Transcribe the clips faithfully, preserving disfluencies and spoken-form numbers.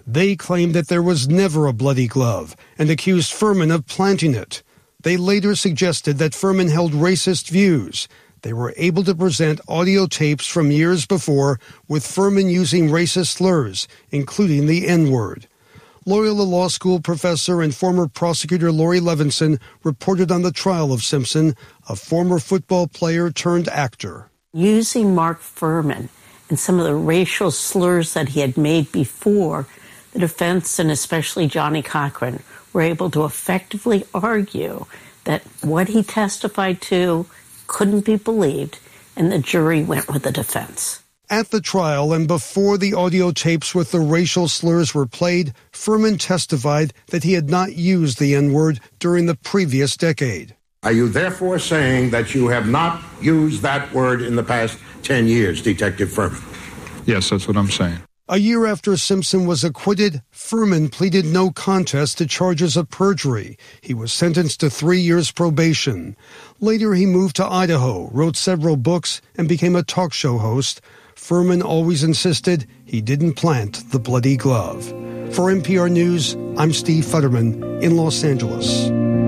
They claimed that there was never a bloody glove and accused Furman of planting it. They later suggested that Furman held racist views. They were able to present audio tapes from years before with Furman using racist slurs, including the N-word. Loyola Law School professor and former prosecutor Laurie Levinson reported on the trial of Simpson, a former football player turned actor. Using Mark Furman and some of the racial slurs that he had made before, the defense and especially Johnny Cochran were able to effectively argue that what he testified to couldn't be believed, and the jury went with the defense. At the trial and before the audio tapes with the racial slurs were played, Furman testified that he had not used the N-word during the previous decade. Are you therefore saying that you have not used that word in the past ten years, Detective Furman? Yes, that's what I'm saying. A year after Simpson was acquitted, Furman pleaded no contest to charges of perjury. He was sentenced to three years probation. Later, he moved to Idaho, wrote several books, and became a talk show host. Furman always insisted he didn't plant the bloody glove. For N P R News, I'm Steve Futterman in Los Angeles.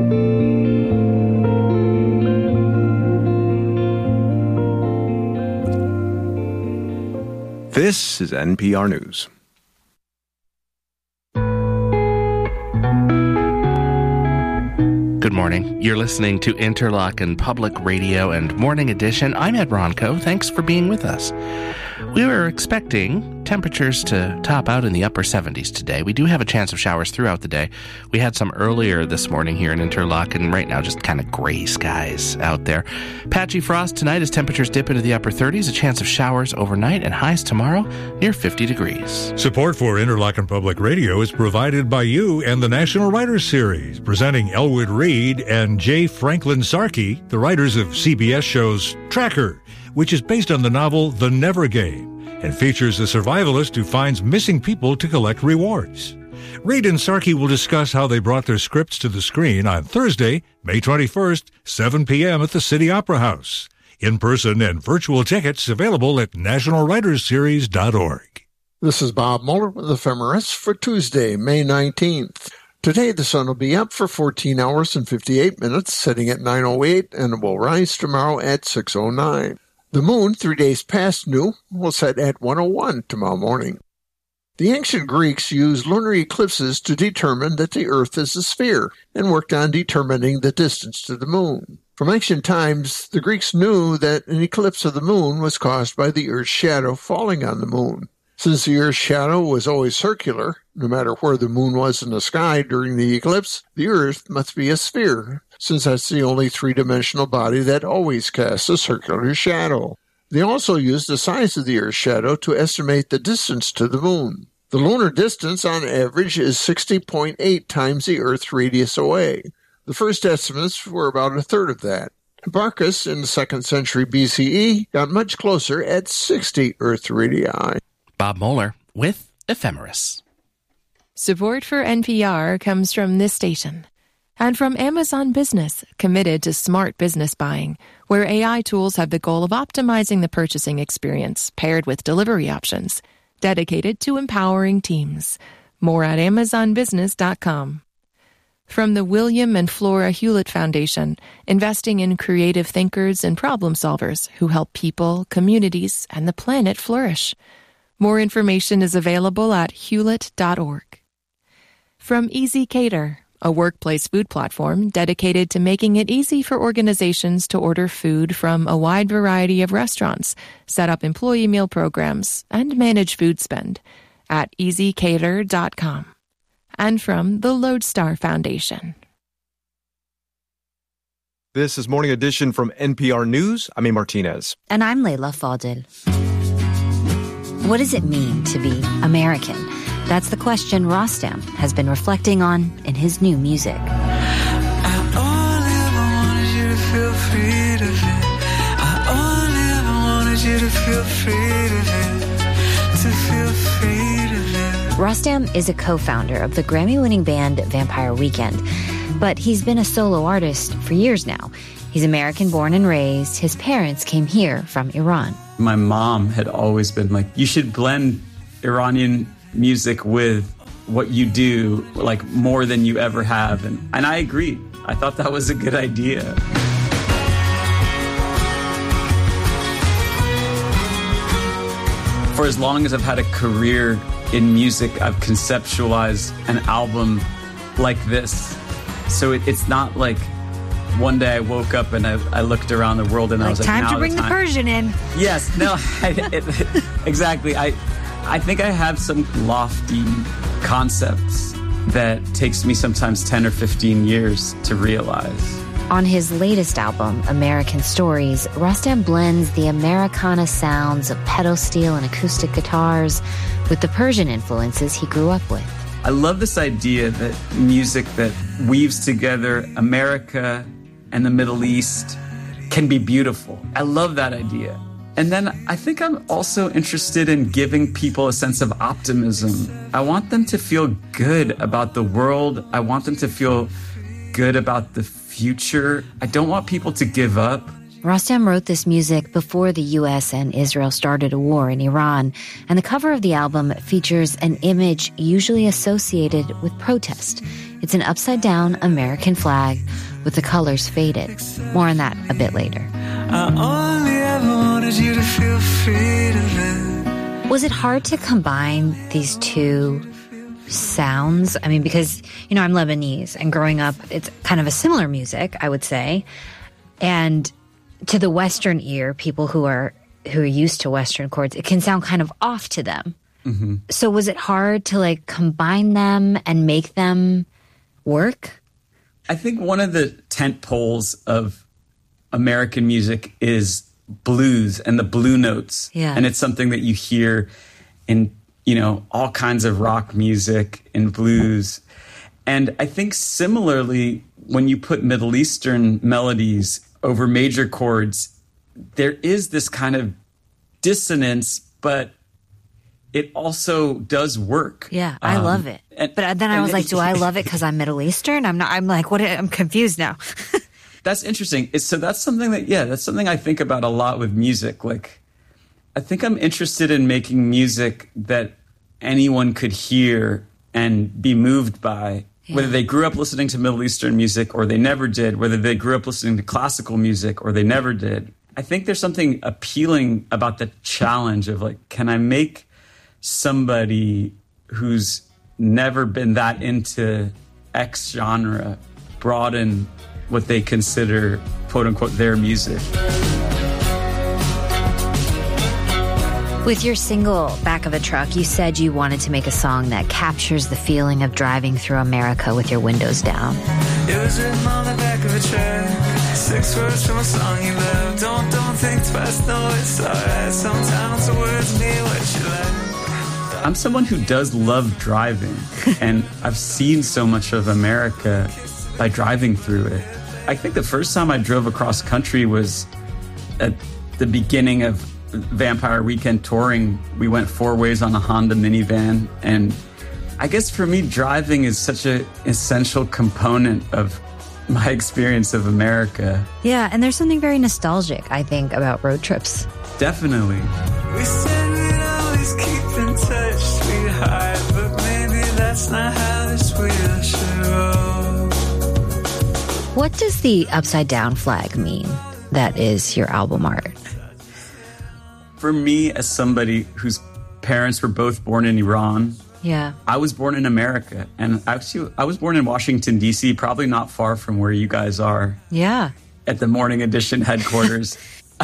This is N P R News. Good morning. You're listening to Interlochen Public Radio and Morning Edition. I'm Ed Ronco. Thanks for being with us. We were expecting temperatures to top out in the upper seventies today. We do have a chance of showers throughout the day. We had some earlier this morning here in Interlochen. Right now, just kind of gray skies out there. Patchy frost tonight as temperatures dip into the upper thirties. A chance of showers overnight and highs tomorrow near fifty degrees. Support for Interlochen Public Radio is provided by you and the National Writers Series, presenting Elwood Reed and J. Franklin Sarkey, the writers of C B S shows Tracker, which is based on the novel The Never Game and features a survivalist who finds missing people to collect rewards. Reed and Sarkey will discuss how they brought their scripts to the screen on Thursday, May twenty-first, seven p.m. at the City Opera House. In-person and virtual tickets available at national writers series dot org. This is Bob Mueller with Ephemeris for Tuesday, May nineteenth. Today, the sun will be up for fourteen hours and fifty-eight minutes, setting at nine oh eight, and it will rise tomorrow at six oh nine. The moon, three days past new, will set at one oh one tomorrow morning. The ancient Greeks used lunar eclipses to determine that the Earth is a sphere and worked on determining the distance to the moon. From ancient times, the Greeks knew that an eclipse of the moon was caused by the Earth's shadow falling on the moon. Since the Earth's shadow was always circular, no matter where the moon was in the sky during the eclipse, the Earth must be a sphere, since that's the only three-dimensional body that always casts a circular shadow. They also used the size of the Earth's shadow to estimate the distance to the moon. The lunar distance, on average, is sixty point eight times the Earth's radius away. The first estimates were about a third of that. Hipparchus, in the second century B C E, got much closer at sixty Earth radii. Bob Moeller with Ephemeris. Support for N P R comes from this station and from Amazon Business, committed to smart business buying, where A I tools have the goal of optimizing the purchasing experience paired with delivery options, dedicated to empowering teams. More at amazon business dot com. From the William and Flora Hewlett Foundation, investing in creative thinkers and problem solvers who help people, communities, and the planet flourish. More information is available at hewlett dot org. From Easy Cater, a workplace food platform dedicated to making it easy for organizations to order food from a wide variety of restaurants, set up employee meal programs, and manage food spend at easy cater dot com. And from the Lodestar Foundation. This is Morning Edition from N P R News. I'm A. Martinez. And I'm Layla Fadil. What does it mean to be American? That's the question Rostam has been reflecting on in his new music. I only ever wanted you to feel free to it. I only ever wanted you to feel free to it. To feel free to it. Rostam is a co-founder of the Grammy-winning band Vampire Weekend, but he's been a solo artist for years now. He's American-born and raised. His parents came here from Iran. My mom had always been like, you should blend Iranian music with what you do, like, more than you ever have. And, and I agreed. I thought that was a good idea. For as long as I've had a career in music, I've conceptualized an album like this. So it, it's not like one day I woke up and I, I looked around the world and like, I was like, time now to bring the, the time. Persian in. Yes, no, I, it, exactly. I, I think I have some lofty concepts that takes me sometimes ten or fifteen years to realize. On his latest album, American Stories, Rostam blends the Americana sounds of pedal steel and acoustic guitars with the Persian influences he grew up with. I love this idea that music that weaves together America and the Middle East can be beautiful. I love that idea. And then I think I'm also interested in giving people a sense of optimism. I want them to feel good about the world. I want them to feel good about the future. I don't want people to give up. Rostam wrote this music before the U S and Israel started a war in Iran, and the cover of the album features an image usually associated with protest. It's an upside-down American flag with the colors faded. More on that a bit later. I only ever wanted you to feel free to live. Was it hard to combine these two sounds? I mean, because, you know, I'm Lebanese, and growing up, it's kind of a similar music, I would say. And to the Western ear, people who are who are used to Western chords, it can sound kind of off to them. Mm-hmm. So was it hard to, like, combine them and make them work? I think one of the tent poles of American music is blues and the blue notes. Yeah. And it's something that you hear in, you know, all kinds of rock music and blues. And I think similarly, when you put Middle Eastern melodies over major chords, there is this kind of dissonance, but it also does work. Yeah, I um, love it. And, but then I was like, do I love it because I'm Middle Eastern? I'm not, I'm like, what? I'm confused now. That's interesting. It's, so that's something that, yeah, that's something I think about a lot with music. Like, I think I'm interested in making music that anyone could hear and be moved by. Yeah. Whether they grew up listening to Middle Eastern music or they never did, whether they grew up listening to classical music or they never did. I think there's something appealing about the challenge of, like, can I make somebody who's never been that into X genre broaden what they consider, quote unquote, their music. With your single, Back of a Truck, you said you wanted to make a song that captures the feeling of driving through America with your windows down. It was written on the back of a truck. Six words from a song you love. Don't, don't think twice, no, it's alright. Sometimes the words mean what you like. I'm someone who does love driving, and I've seen so much of America by driving through it. I think the first time I drove across country was at the beginning of Vampire Weekend touring. We went four ways on a Honda minivan, and I guess for me, driving is such an essential component of my experience of America. Yeah, and there's something very nostalgic, I think, about road trips. Definitely. We said we'd always keep in touch, sweetheart, but maybe that's not how this wheel should roll. What does the upside down flag mean that is your album art? For me, as somebody whose parents were both born in Iran, yeah, I was born in America. And actually, I was born in Washington, D C, probably not far from where you guys are. Yeah. At the Morning Edition headquarters.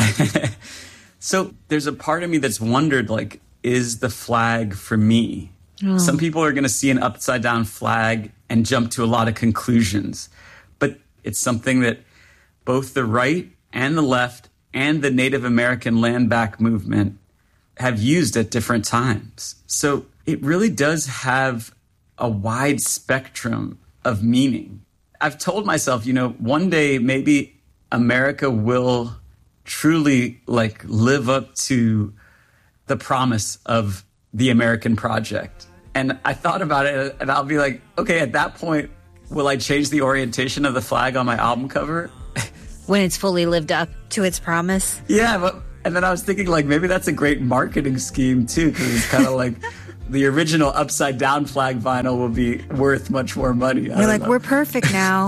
So there's a part of me that's wondered, like, is the flag for me? Oh. Some people are going to see an upside down flag and jump to a lot of conclusions. But it's something that both the right and the left and the Native American land back movement have used at different times. So it really does have a wide spectrum of meaning. I've told myself, you know, one day maybe America will truly, like, live up to the promise of the American project. And I thought about it, and I'll be like, okay, at that point, will I change the orientation of the flag on my album cover? When it's fully lived up to its promise? Yeah, but, and then I was thinking, like, maybe that's a great marketing scheme, too, because it's kind of like the original upside down flag vinyl will be worth much more money. We're like, know. We're perfect now.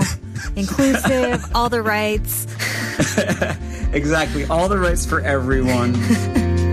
Inclusive, all the rights. Exactly. All the rights for everyone.